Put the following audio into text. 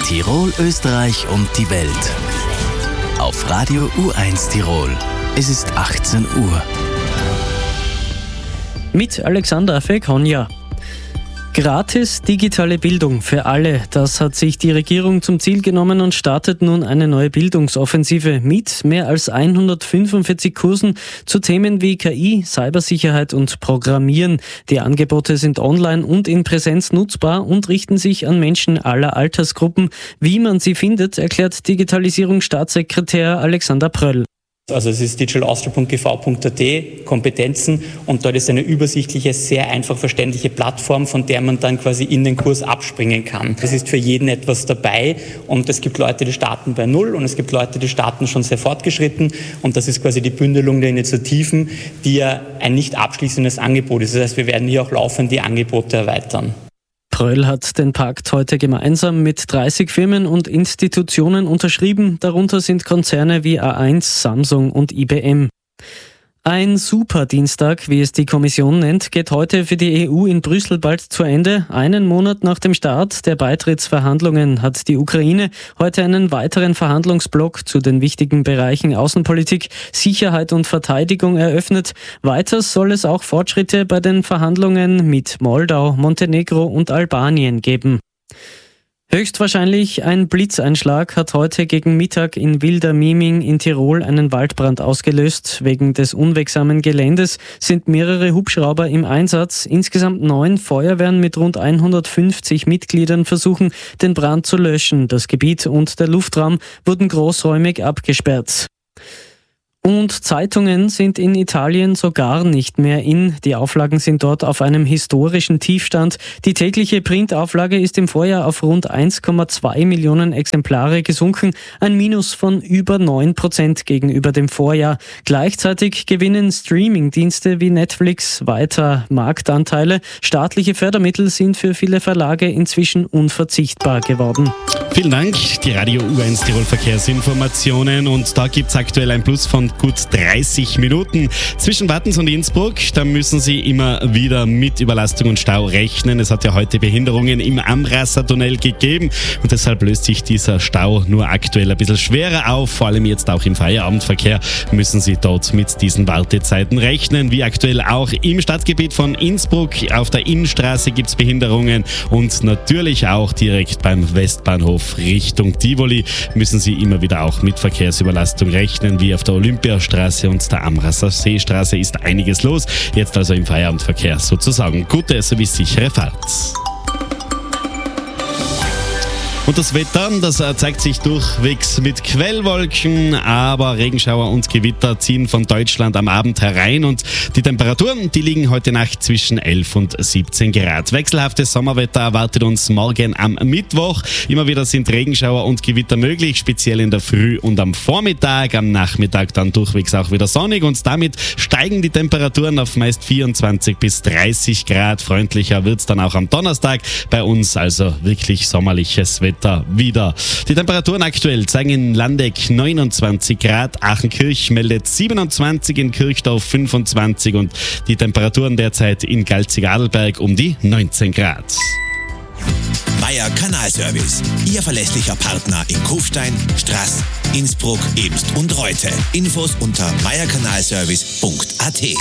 Tirol, Österreich und die Welt. Auf Radio U1 Tirol. Es ist 18 Uhr. Mit Alexandra Fekonja. Gratis digitale Bildung für alle. Das hat sich die Regierung zum Ziel genommen und startet nun eine neue Bildungsoffensive mit mehr als 145 Kursen zu Themen wie KI, Cybersicherheit und Programmieren. Die Angebote sind online und in Präsenz nutzbar und richten sich an Menschen aller Altersgruppen. Wie man sie findet, erklärt Digitalisierungsstaatssekretär Alexander Pröll. Also es ist digitalaustria.gv.at, Kompetenzen, und dort ist eine übersichtliche, sehr einfach verständliche Plattform, von der man dann quasi in den Kurs abspringen kann. Es ist für jeden etwas dabei und es gibt Leute, die starten bei Null und es gibt Leute, die starten schon sehr fortgeschritten, und das ist quasi die Bündelung der Initiativen, die ja ein nicht abschließendes Angebot ist. Das heißt, wir werden hier auch laufend die Angebote erweitern. Pröll hat den Pakt heute gemeinsam mit 30 Firmen und Institutionen unterschrieben. Darunter sind Konzerne wie A1, Samsung und IBM. Ein Superdienstag, wie es die Kommission nennt, geht heute für die EU in Brüssel bald zu Ende. Einen Monat nach dem Start der Beitrittsverhandlungen hat die Ukraine heute einen weiteren Verhandlungsblock zu den wichtigen Bereichen Außenpolitik, Sicherheit und Verteidigung eröffnet. Weiters soll es auch Fortschritte bei den Verhandlungen mit Moldau, Montenegro und Albanien geben. Höchstwahrscheinlich ein Blitzeinschlag hat heute gegen Mittag in Wildermieming in Tirol einen Waldbrand ausgelöst. Wegen des unwegsamen Geländes sind mehrere Hubschrauber im Einsatz. Insgesamt 9 Feuerwehren mit rund 150 Mitgliedern versuchen, den Brand zu löschen. Das Gebiet und der Luftraum wurden großräumig abgesperrt. Und Zeitungen sind in Italien so gar nicht mehr in. Die Auflagen sind dort auf einem historischen Tiefstand. Die tägliche Printauflage ist im Vorjahr auf rund 1,2 Millionen Exemplare gesunken, ein Minus von über 9% gegenüber dem Vorjahr. Gleichzeitig gewinnen Streamingdienste wie Netflix weiter Marktanteile. Staatliche Fördermittel sind für viele Verlage inzwischen unverzichtbar geworden. Vielen Dank, die Radio U1 Tirol Verkehrsinformationen, und da gibt es aktuell ein Plus von gut 30 Minuten. Zwischen Wattens und Innsbruck, da müssen Sie immer wieder mit Überlastung und Stau rechnen. Es hat ja heute Behinderungen im Amrasser-Tunnel gegeben und deshalb löst sich dieser Stau nur aktuell ein bisschen schwerer auf. Vor allem jetzt auch im Feierabendverkehr müssen Sie dort mit diesen Wartezeiten rechnen. Wie aktuell auch im Stadtgebiet von Innsbruck. Auf der Innenstraße gibt es Behinderungen und natürlich auch direkt beim Westbahnhof Richtung Tivoli müssen Sie immer wieder auch mit Verkehrsüberlastung rechnen, wie auf der Olympiastraße und der Amrasser Seestraße ist einiges los. Jetzt also im Feierabendverkehr sozusagen. Gute sowie sichere Fahrt. Und das Wetter, das zeigt sich durchwegs mit Quellwolken, aber Regenschauer und Gewitter ziehen von Deutschland am Abend herein und die Temperaturen, die liegen heute Nacht zwischen 11 und 17 Grad. Wechselhaftes Sommerwetter erwartet uns morgen am Mittwoch. Immer wieder sind Regenschauer und Gewitter möglich, speziell in der Früh und am Vormittag. Am Nachmittag dann durchwegs auch wieder sonnig und damit steigen die Temperaturen auf meist 24 bis 30 Grad. Freundlicher wird es dann auch am Donnerstag bei uns, also wirklich sommerliches Wetter wieder. Die Temperaturen aktuell zeigen in Landeck 29 Grad, Achenkirch meldet 27, in Kirchdorf 25 und die Temperaturen derzeit in Galzig-Adelberg um die 19 Grad. Meier Kanalservice, Ihr verlässlicher Partner in Kufstein, Straß, Innsbruck, Ebst und Reute. Infos unter meierkanalservice.at.